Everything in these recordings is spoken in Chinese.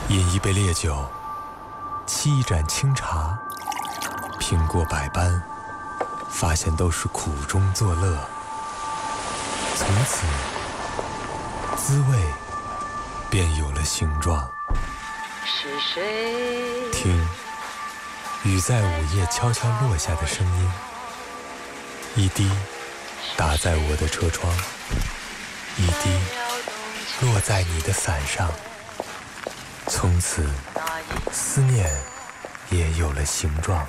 饮一杯烈酒，沏一盏清茶，品过百般，发现都是苦中作乐。从此，滋味便有了形状。 是谁？ 听，雨在午夜悄悄落下的声音，一滴打在我的车窗，一滴落在你的伞上。从此，思念也有了形状。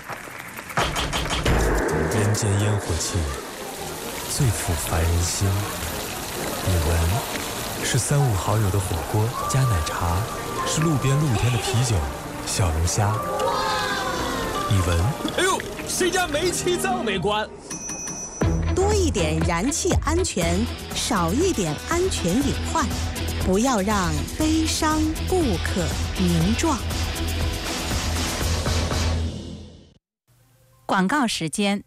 人间烟火气，最抚凡人心。你闻，是三五好友的火锅加奶茶，是路边露天的啤酒、小龙虾。你闻， 哎呦，谁家煤气灶没关？ 多一点燃气安全，少一点安全隐患，不要让悲伤不可名状。 广告时间。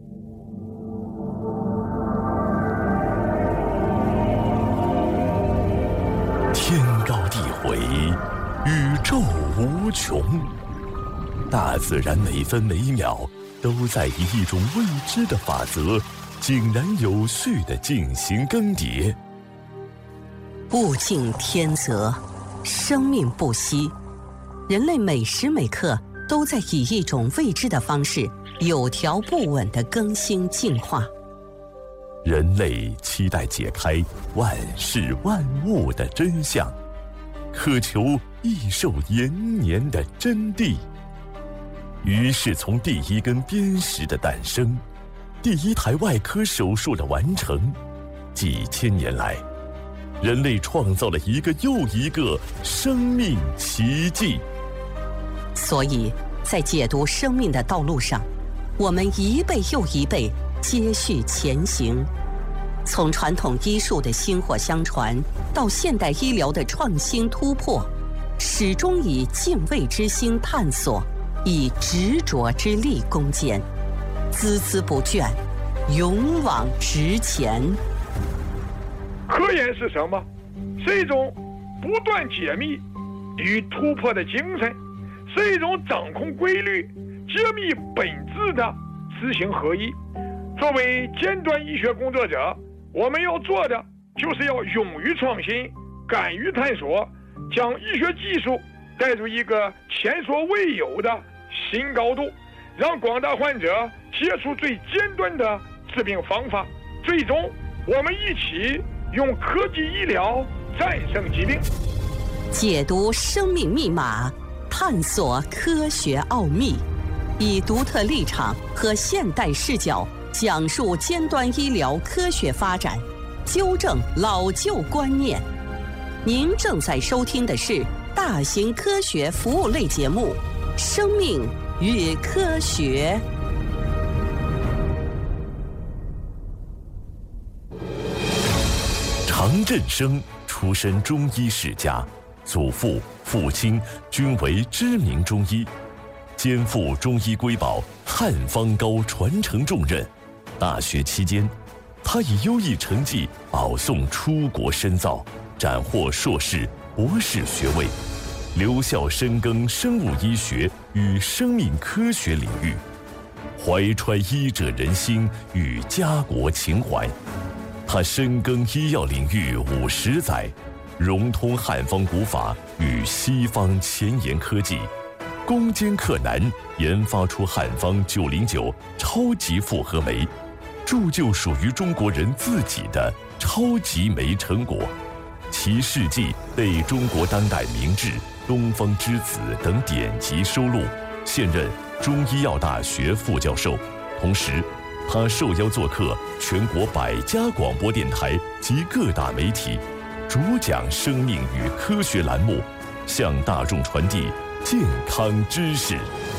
天高地回，宇宙无穷，大自然每分每秒都在以一种未知的法则，井然有序地进行更迭。 物竞天择，生命不息，人类每时每刻都在以一种未知的方式，有条不紊地更新进化。 人类期待解开万事万物的真相，渴求益寿延年的真谛。于是从第一根砭石的诞生，第一台外科手术的完成，几千年来，人类创造了一个又一个生命奇迹。 所以在解读生命的道路上，我们一辈又一辈接续前行，从传统医术的薪火相传到现代医疗的创新突破，始终以敬畏之心探索，以执着之力攻坚，孜孜不倦，勇往直前。 科研是什么？是一种不断解密与突破的精神，是一种掌控规律、揭秘本质的知行合一。作为尖端医学工作者，我们要做的就是要勇于创新，敢于探索，将医学技术带入一个前所未有的新高度，让广大患者接触最尖端的治病方法。最终，我们一起用科技医疗战胜疾病， 解读生命密码，探索科学奥秘，以独特立场和现代视角讲述尖端医疗科学发展，纠正老旧观念。您正在收听的是大型科学服务类节目《生命与科学》。 常振生出身中医世家，祖父、父亲均为知名中医，肩负中医瑰宝汉方膏传承重任。大学期间，他以优异成绩保送出国深造，斩获硕士、博士学位，留校深耕生物医学与生命科学领域，怀揣医者仁心与家国情怀。他深耕医药领域50载，融通汉方古法与西方前沿科技，攻坚克难，研发出汉方909超级复合酶，铸就属于中国人自己的超级酶成果。其事迹被中国当代名制、东方之子等典籍收录，现任中医药大学副教授。同时，他受邀做客全国100家广播电台及各大媒体，主讲生命与科学栏目，向大众传递健康知识。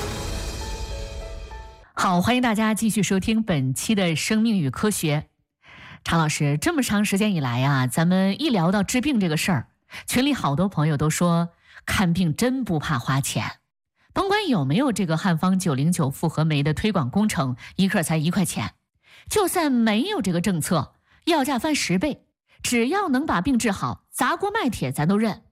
好，欢迎大家继续收听本期的生命与科学。常老师，这么长时间以来啊，咱们一聊到治病这个事儿，群里好多朋友都说看病真不怕花钱，甭管有没有这个汉方909复合酶的推广工程，一克才1块钱，就算没有这个政策，药价翻10倍，只要能把病治好，砸锅卖铁咱都认。